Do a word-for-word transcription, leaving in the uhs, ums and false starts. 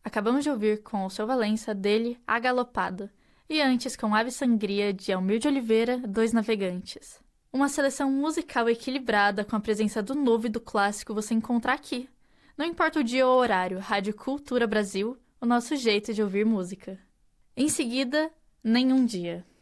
Acabamos de ouvir com o seu Valença, dele, A Galopada. E antes com Ave Sangria, de Almir de Oliveira, Dois Navegantes. Uma seleção musical equilibrada com a presença do novo e do clássico você encontra aqui. Não importa o dia ou horário, Rádio Cultura Brasil, o nosso jeito de ouvir música. Em seguida, Nenhum Dia.